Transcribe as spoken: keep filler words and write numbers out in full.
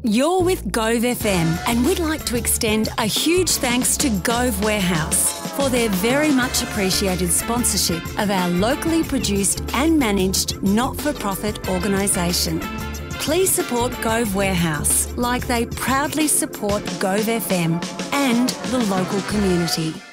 You're with Gove F M, and we'd like to extend a huge thanks to Gove Warehouse for their very much appreciated sponsorship of our locally produced and managed not-for-profit organisation. Please support Gove Warehouse like they proudly support Gove F M and the local community.